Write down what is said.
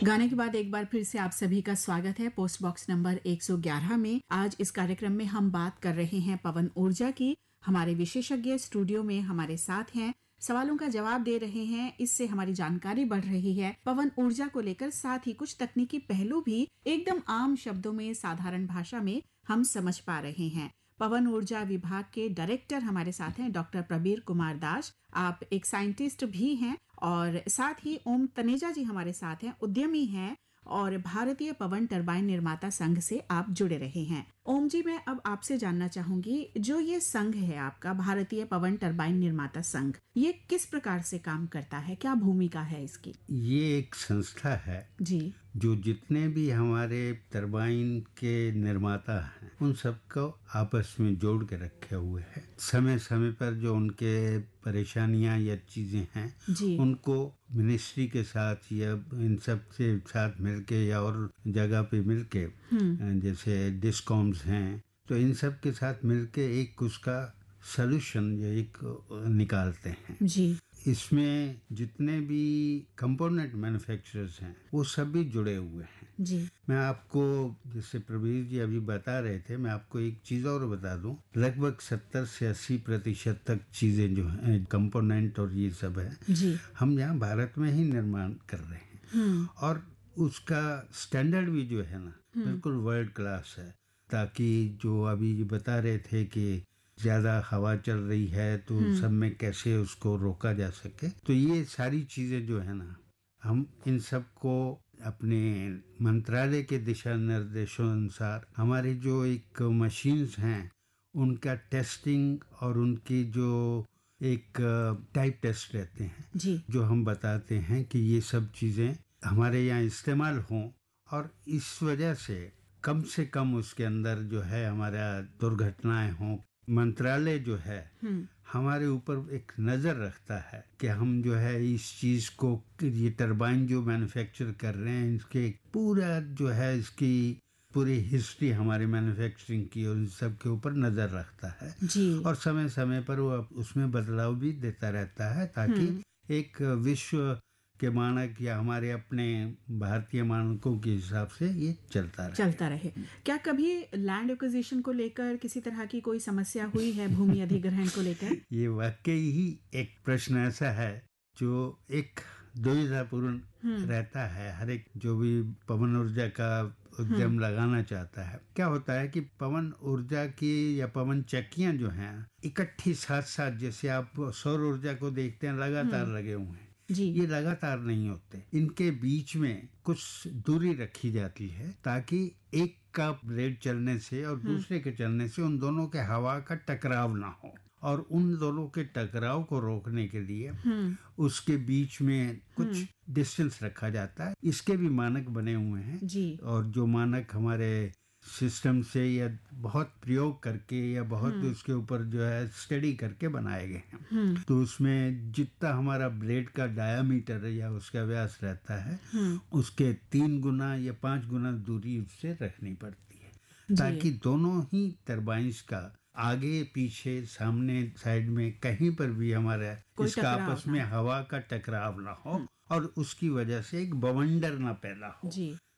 गाने के बाद एक बार फिर से आप सभी का स्वागत है पोस्ट बॉक्स नंबर 111 में। आज इस कार्यक्रम में हम बात कर रहे हैं पवन ऊर्जा की। हमारे विशेषज्ञ स्टूडियो में हमारे साथ हैं, सवालों का जवाब दे रहे हैं, इससे हमारी जानकारी बढ़ रही है पवन ऊर्जा को लेकर। साथ ही कुछ तकनीकी पहलू भी एकदम आम शब्दों में, साधारण भाषा में हम समझ पा रहे हैं। पवन ऊर्जा विभाग के डायरेक्टर हमारे साथ हैं डॉक्टर प्रबीर कुमार दास। आप एक साइंटिस्ट भी हैं और साथ ही ओम तनेजा जी हमारे साथ हैं, उद्यमी हैं और भारतीय पवन टरबाइन निर्माता संघ से आप जुड़े रहे हैं। ओम जी, मैं अब आपसे जानना चाहूंगी, जो ये संघ है आपका भारतीय पवन टरबाइन निर्माता संघ, ये किस प्रकार से काम करता है, क्या भूमिका है इसकी? ये एक संस्था है जी, जो जितने भी हमारे टरबाइन के निर्माता हैं उन सबको आपस में जोड़ के रखे हुए है। समय समय पर जो उनके परेशानियां या चीजें हैं जी, उनको मिनिस्ट्री के साथ या इन सब के साथ मिलके या और जगह पे मिलके, जैसे डिस्कॉम्स हैं, तो इन सब के साथ मिलके एक उसका सलूशन या एक निकालते हैं। जी, इसमें जितने भी कंपोनेंट मैन्युफैक्चरर्स हैं वो सभी जुड़े हुए हैं। जी, मैं आपको, जैसे प्रवीर जी अभी बता रहे थे, मैं आपको एक चीज़ और बता दूं। लगभग 70 से 80% तक चीज़ें जो हैं, कंपोनेंट और ये सब है, जी, हम यहाँ भारत में ही निर्माण कर रहे हैं। और उसका स्टैंडर्ड भी जो है ना, बिल्कुल वर्ल्ड क्लास है। ताकि जो अभी बता रहे थे कि ज़्यादा हवा चल रही है तो सब में कैसे उसको रोका जा सके, तो ये सारी चीज़ें जो है ना, हम इन सब को अपने मंत्रालय के दिशा निर्देशों अनुसार हमारे जो एक मशीन्स हैं उनका टेस्टिंग और उनकी जो एक टाइप टेस्ट रहते हैं, जी, जो हम बताते हैं कि ये सब चीज़ें हमारे यहाँ इस्तेमाल हों और इस वजह से कम उसके अंदर जो है हमारा दुर्घटनाएं हों। मंत्रालय जो है हमारे ऊपर एक नज़र रखता है कि हम जो है इस चीज़ को, ये टरबाइन जो मैन्युफैक्चर कर रहे हैं, इसके पूरा जो है इसकी पूरी हिस्ट्री हमारे मैन्युफैक्चरिंग की और इन सब के ऊपर नज़र रखता है। जी, और समय समय पर वो उसमें बदलाव भी देता रहता है ताकि एक विश्व के मानक या हमारे अपने भारतीय मानकों के हिसाब से ये चलता रहे। क्या कभी लैंड एक्विजिशन को लेकर किसी तरह की कोई समस्या हुई है, भूमि अधिग्रहण को लेकर? ये वाकई ही एक प्रश्न ऐसा है जो एक दुविधापूर्ण रहता है। हर एक जो भी पवन ऊर्जा का उद्यम लगाना चाहता है, क्या होता है कि पवन ऊर्जा की या पवन चक्कियां जो हैं इकट्ठी साथ साथ, जैसे आप सौर ऊर्जा को देखते हैं लगातार लगे हुए हैं, जी, ये लगातार नहीं होते। इनके बीच में कुछ दूरी रखी जाती है ताकि एक का ब्लेड चलने से और दूसरे के चलने से उन दोनों के हवा का टकराव ना हो, और उन दोनों के टकराव को रोकने के लिए उसके बीच में कुछ डिस्टेंस रखा जाता है। इसके भी मानक बने हुए हैं जी, और जो मानक हमारे सिस्टम से या बहुत प्रयोग करके या बहुत उसके ऊपर जो है स्टडी करके बनाए गए हैं। तो उसमें जितना हमारा ब्लेड का डायामीटर या उसका व्यास रहता है उसके 3 गुना या 5 गुना दूरी उससे रखनी पड़ती है ताकि दोनों ही टरबाइन्स का आगे पीछे सामने साइड में कहीं पर भी हमारा इसका आपस में हवा का टकराव ना हो और उसकी वजह से एक बवंडर ना पैदा हो। जी,